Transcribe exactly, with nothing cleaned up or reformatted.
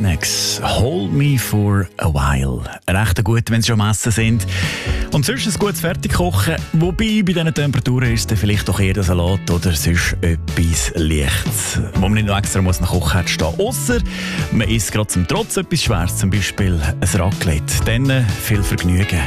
Rednecks, Hold Me For A While. Recht gut, wenn sie schon am Essen sind. Und sonst ein gutes Fertigkochen. Wobei, bei diesen Temperaturen ist es vielleicht doch eher der Salat oder sonst etwas Leichtes, wo man nicht noch extra muss nach Kochherd stehen muss. Ausser man isst gerade zum Trotz etwas Schweres, zum Beispiel ein Raclette. Dann viel Vergnügen.